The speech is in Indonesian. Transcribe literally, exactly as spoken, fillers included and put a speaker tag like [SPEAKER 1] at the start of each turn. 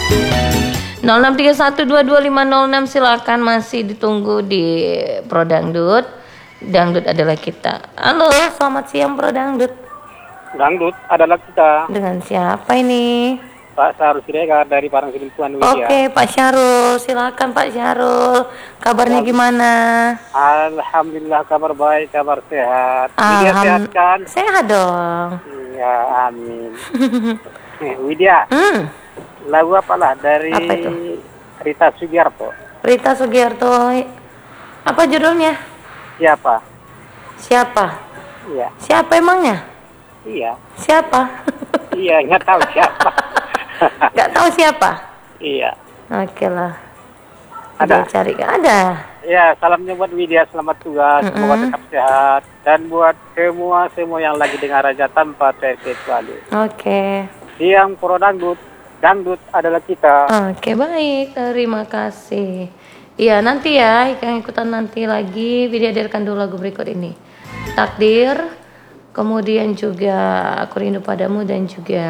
[SPEAKER 1] nol enam tiga satu dua dua lima nol enam, silakan, masih ditunggu di Pro Dangdut. Dangdut adalah kita. Halo, selamat siang Pro Dangdut.
[SPEAKER 2] Dangdut adalah kita.
[SPEAKER 1] Dengan siapa ini?
[SPEAKER 2] Pak Syahrul Siregar dari Parangkusuman Widya.
[SPEAKER 1] Oke, Pak Syahrul, silakan Pak Syahrul. Kabarnya gimana?
[SPEAKER 2] Alhamdulillah, kabar baik, kabar sehat. Widya
[SPEAKER 1] Alham-
[SPEAKER 2] sehat kan?
[SPEAKER 1] Sehat dong.
[SPEAKER 2] Ya, amin. Eh, Widya,
[SPEAKER 1] Hmm,
[SPEAKER 2] lagu apalah dari
[SPEAKER 1] Apa itu?
[SPEAKER 2] Rita Sugiarto?
[SPEAKER 1] Rita Sugiarto. Apa judulnya?
[SPEAKER 2] Siapa?
[SPEAKER 1] Siapa?
[SPEAKER 2] Iya,
[SPEAKER 1] Siapa emangnya?
[SPEAKER 2] iya,
[SPEAKER 1] Siapa?
[SPEAKER 2] iya, nggak tahu siapa.
[SPEAKER 1] Gak tahu siapa?
[SPEAKER 2] Iya,
[SPEAKER 1] Oke lah.
[SPEAKER 2] Ada?
[SPEAKER 1] Dia cari gak ada.
[SPEAKER 2] ya, salamnya buat Widya, selamat tugas, semoga
[SPEAKER 1] Mm-mm.
[SPEAKER 2] tetap sehat. Dan buat semua semua yang lagi dengar aja tanpa terkecuali.
[SPEAKER 1] Oke.
[SPEAKER 2] Siang Pro Dangdut, Dangdut adalah kita.
[SPEAKER 1] Oke, baik. Terima kasih. Iya, nanti ya, yang ikutan nanti lagi. Video hadirkan dulu lagu berikut ini. Takdir, kemudian juga Aku Rindu Padamu, dan juga